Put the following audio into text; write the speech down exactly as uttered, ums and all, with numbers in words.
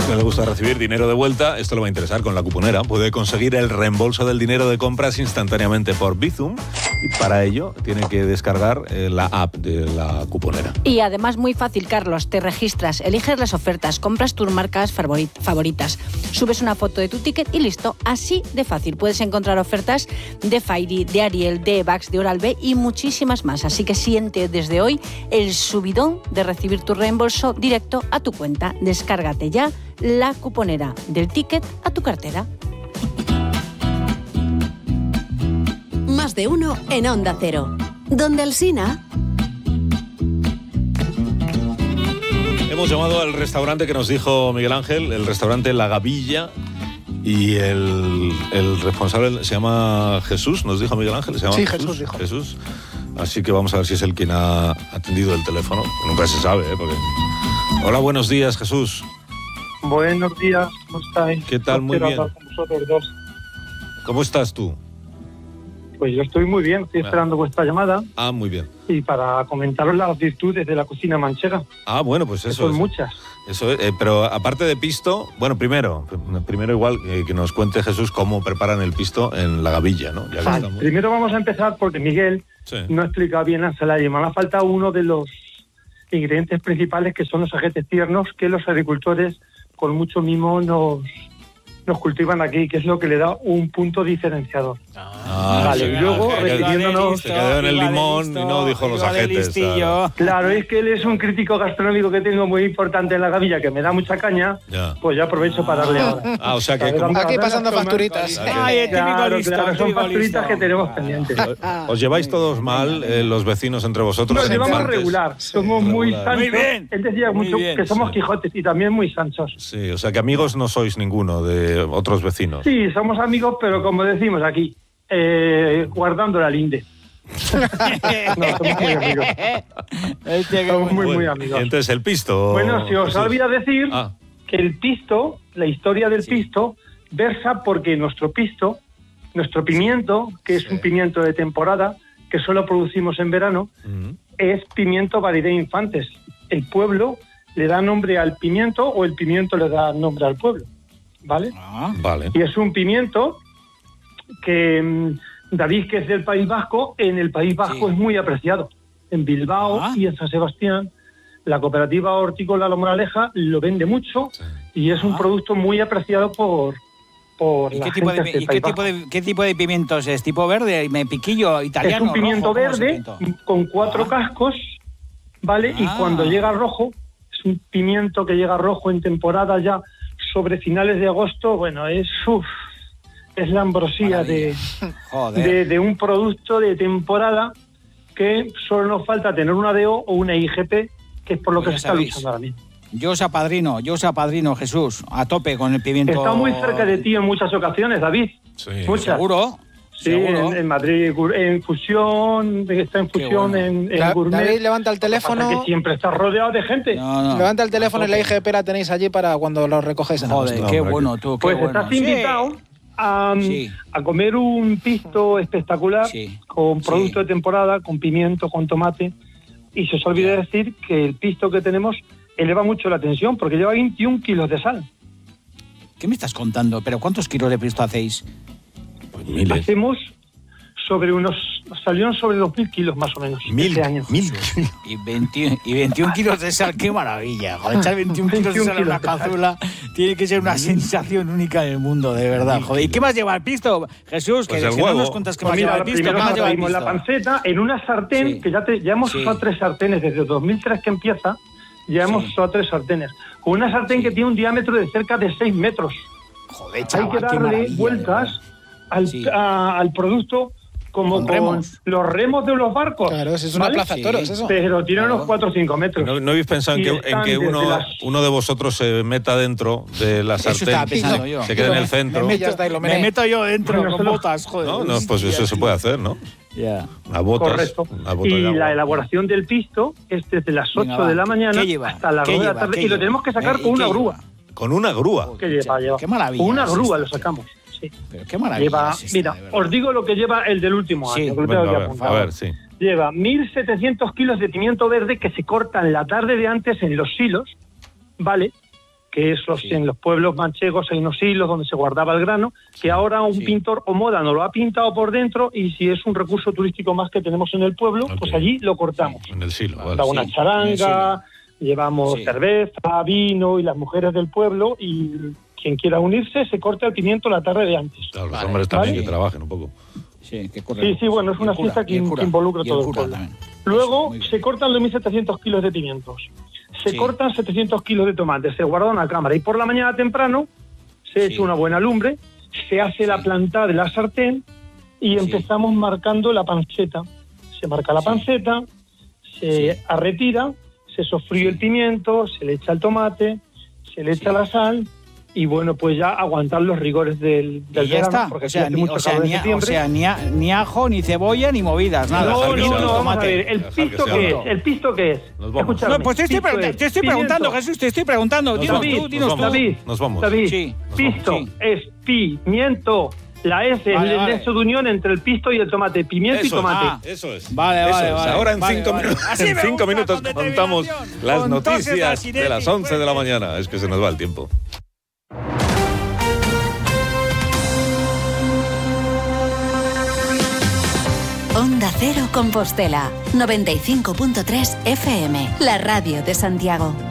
que le gusta recibir dinero de vuelta, esto le va a interesar con la cuponera. Puede conseguir el reembolso del dinero de compras instantáneamente por Bizum y para ello tiene que descargar eh, la app de la cuponera. Y además muy fácil, Carlos, te registras, eliges las ofertas, compras tus marcas favoritas, subes una foto de tu ticket y listo, así de fácil. Puedes encontrar ofertas de Fairy, de Ariel, de Evax, de Oral-B y muchísimas más. Así que siente desde hoy el subidón de recibir tu reembolso directo a tu cuenta. Descárgate ya la cuponera, del ticket a tu cartera. Más de uno en Onda Cero. Donde Alsina. Hemos llamado al restaurante que nos dijo Miguel Ángel, el restaurante La Gavilla, y el, el responsable se llama Jesús, nos dijo Miguel Ángel. ¿Se llama sí, Jesús, Jesús dijo. Jesús. Así que vamos a ver si es él quien ha atendido el teléfono. Nunca se sabe, ¿eh? Porque... Hola, buenos días, Jesús. Buenos días, ¿cómo estáis? ¿Qué tal? Muy bien. Con vosotros dos. ¿Cómo estás tú? Pues yo estoy muy bien, estoy esperando vuestra llamada. Ah, muy bien. Y para comentaros las virtudes de la cocina manchega. Ah, bueno, pues eso. Son es, muchas. Eso es, eh, pero aparte de pisto, bueno, primero, primero igual eh, que nos cuente Jesús cómo preparan el pisto en La Gavilla, ¿no? Ya Vale, estamos... Primero vamos a empezar porque Miguel sí. no ha explicado bien la ensalada y me ha faltado uno de los ingredientes principales que son los ajetes tiernos que los agricultores con mucho mimo nos, nos cultivan aquí, que es lo que le da un punto diferenciador. Ah, vale, sí, y luego ah, refiriéndonos... Se quedó en el limón y no dijo los ajetes. Claro. claro, es que él es un crítico gastronómico que tengo muy importante en La Gavilla, que me da mucha caña, ya. Pues ya aprovecho para darle ahora. Ah, o sea que... Como... Aquí pasando facturitas. Ay, el típico listo, claro, son facturitas que tenemos pendientes. ¿Os lleváis todos mal, eh, los vecinos entre vosotros? Nos llevamos regular, somos sí, muy sanchos. Muy bien. Él decía muy mucho bien, que somos sí. Quijotes y también muy sanchos. Sí, o sea que amigos no sois ninguno de otros vecinos. Sí, somos amigos, pero como decimos aquí, eh, guardando la linde. No, somos muy amigos. Somos muy, muy amigos. Entonces, el pisto... Bueno, si os olvida decir ah. que el pisto, la historia del sí. pisto, versa porque nuestro pisto, nuestro pimiento, que es sí. un pimiento de temporada, que solo producimos en verano, uh-huh. es pimiento variedad infantes. El pueblo le da nombre al pimiento o el pimiento le da nombre al pueblo. ¿Vale? Ah, vale. Y es un pimiento que David, que es del País Vasco, en el País Vasco sí. es muy apreciado. En Bilbao ah. y en San Sebastián, la cooperativa hortícola La Moraleja lo vende mucho sí. y es ah. un producto muy apreciado por, por ¿Y la qué tipo gente de, ¿y qué tipo de qué tipo de pimientos es? ¿Tipo verde? ¿Piquillo italiano? Es un pimiento rojo, verde con cuatro ah. cascos, ¿vale? Ah. Y cuando llega rojo, es un pimiento que llega rojo en temporada ya sobre finales de agosto, bueno, es uf, es la ambrosía de, de, de un producto de temporada que solo nos falta tener una D O o una I G P, que es por lo pues que se sabéis. Está luchando ahora mismo. Yo os apadrino, yo os apadrino, Jesús, a tope con el pimiento. Está muy cerca de ti en muchas ocasiones, David. Sí. Muchas. ¿Seguro? Sí, en, en Madrid, en fusión, está en fusión, bueno. en, en gourmet. David, levanta el teléfono. Que siempre está rodeado de gente. No, no. Levanta el teléfono y la I G P la tenéis allí para cuando lo recogéis. En Joder, qué bueno tú, qué Pues bueno. estás invitado sí. a, sí. a comer un pisto espectacular sí. con producto sí. de temporada, con pimiento, con tomate. Y se os olvida yeah. decir que el pisto que tenemos eleva mucho la tensión porque lleva veintiún kilos de sal. ¿Qué me estás contando? ¿Pero cuántos kilos de pisto hacéis? Miles. Hacemos sobre unos, salieron sobre dos mil kilos más o menos. Mil este año. Mil. Y, veintiuno, y veintiún kilos de sal, qué maravilla. Joder, echar veintiún kilos de sal en una cazuela tiene que ser una sensación única en el mundo, de verdad. Joder, ¿y qué más lleva el pisto? Jesús, pues que el si huevo. no nos cuentas qué pues más mira, lleva el pisto, ¿qué más lleva el pisto? La panceta en una sartén, sí. que ya, te, ya hemos sí. usado tres sartenes, desde dos mil tres que empieza, ya hemos sí. usado tres sartenes. Con una sartén sí. que tiene un diámetro de cerca de seis metros. Joder, chaval, hay que darle vueltas al, sí. a, al producto como con, con los remos de los barcos. Claro, es una ¿vale? plaza de toros, sí. eso. Pero tiene claro. unos cuatro o cinco metros. ¿No, no habéis pensado en que, en que uno, las... uno de vosotros se meta dentro de la sartén? Eso estaba pensando yo. Se quede en el centro. Me meto, me me meto yo dentro bueno, con botas, joder. No, no, pues eso se puede hacer, ¿no? Ya. A botas. Correcto. A botas y la elaboración del pisto es desde las ocho Venga, de la mañana hasta las dos de la tarde. Y lo tenemos que sacar con una grúa. ¿Con una grúa? ¿Qué lleva? lleva? Qué maravilla. Con una grúa lo sacamos. Sí. Pero qué maravilla. Lleva, es esta, mira, os digo lo que lleva el del último sí. año. Que Venga, lo a, ver, a ver, sí. Lleva mil setecientos kilos de pimiento verde que se cortan la tarde de antes en los silos, ¿vale? que es los, Sí. en los pueblos manchegos hay unos hilos donde se guardaba el grano, que ahora un Sí. pintor o moda nos lo ha pintado por dentro y si es un recurso turístico más que tenemos en el pueblo, Ok. pues allí lo cortamos. En el silo, vale. Da una Sí, charanga, llevamos Sí. cerveza, vino y las mujeres del pueblo y quien quiera unirse se corta el pimiento la tarde de antes. Claro, los Vale, hombres también vale. que trabajen un poco. Sí, que curra. Sí, sí, bueno, es Y una el cura, fiesta y que, el que cura, involucra y el todo el cura pueblo. también. Luego Muy bien. se cortan los mil setecientos kilos de pimientos, se Sí. cortan setecientos kilos de tomates, se guarda en la cámara y por la mañana temprano se Sí. echa una buena lumbre, se hace la Sí. planta de la sartén y Sí. empezamos marcando la panceta. Se marca la Sí. panceta, se Sí. arretira, se sofríe Sí. el pimiento, se le echa el tomate, se le echa Sí. la sal y bueno, pues ya aguantar los rigores del, del Y ya verano, está. porque O sea, hace ni, mucho o sea, calor en ni, a- o septiembre. sea, ni, a- ni ajo, ni cebolla, ni movidas, nada. No, Dejar que no, sea. no, vamos a tomate. ver, el Dejar que pisto sea. que es, el pisto que es. Nos vamos. Escúchame, No, pues te estoy, pisto pregunta- es te estoy pimiento. preguntando, Jesús, te estoy preguntando. Nos Dinos vamos, tú, nos dinos tú. vamos. David, Nos vamos. David, Sí. Nos pisto vamos. es pimiento. La S Vale, es el vale. nexo de unión entre el pisto y el tomate. Pimiento y Eso es. tomate. Ah. Eso es. Vale, Eso vale, es. vale. Ahora en Vale, cinco, vale. minutos, Así en me cinco gusta, minutos con contamos determinación. las Con toses noticias asinéticas, de las once de la fuerte. mañana. Es que se nos va el tiempo. Onda Cero Compostela, noventa y cinco punto tres F M, la radio de Santiago.